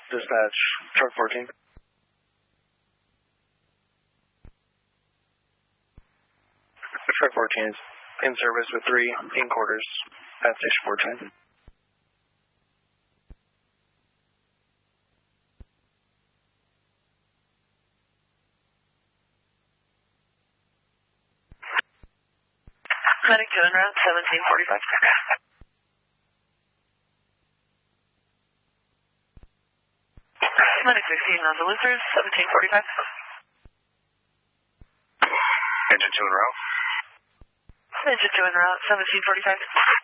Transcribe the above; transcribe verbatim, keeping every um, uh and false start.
Dispatch, truck fourteen. Truck fourteen is in service with three in quarters at station four ten. Medic two en route, seventeen forty-five. Medic sixteen on the Duluthers, seventeen forty-five. Engine two en route. Engine two en route, seventeen forty-five.